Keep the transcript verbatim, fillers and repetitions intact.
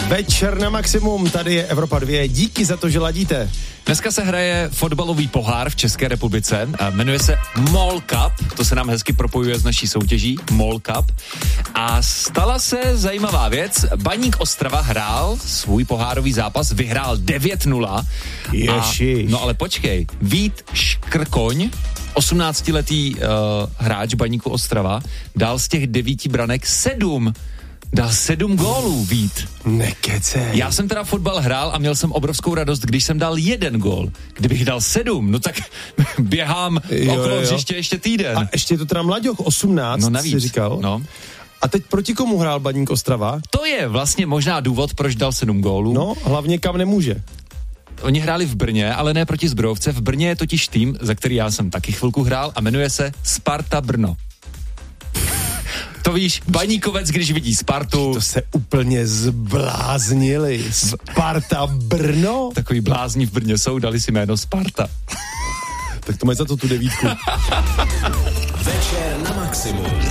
Večer na maximum, tady je Evropa dva, díky za to, že ladíte. Dneska se hraje fotbalový pohár v České republice, jmenuje se MOL Cup, to se nám hezky propojuje s naší soutěží, MOL Cup. A stala se zajímavá věc, Baník Ostrava hrál svůj pohárový zápas, vyhrál devět nula. Ježiš. No ale počkej, Vít Škrkoň, osmnáctiletý uh, hráč Baníku Ostrava, dal z těch devíti branek sedm. Dal sedm gólů, Vít. Nekecej. Já jsem teda fotbal hrál a měl jsem obrovskou radost, když jsem dal jeden gól. Kdybych dal sedm, no tak běhám jo, okolo hřiště ještě týden. A ještě je to teda mladěch, osmnáct, no navíc, jsi říkal. No. A teď proti komu hrál Baník Ostrava? To je vlastně možná důvod, proč dal sedm gólů. No, hlavně kam nemůže. Oni hráli v Brně, ale ne proti Zbrojovce. V Brně je totiž tým, za který já jsem taky chvilku hrál a jmenuje se Sparta Brno. To víš, Baníkovec, když vidí Spartu. To se úplně zbláznili. Sparta Brno? Takový blázni v Brně jsou, dali si jméno Sparta. Tak to mají za to tu devítku. Večer na maximum.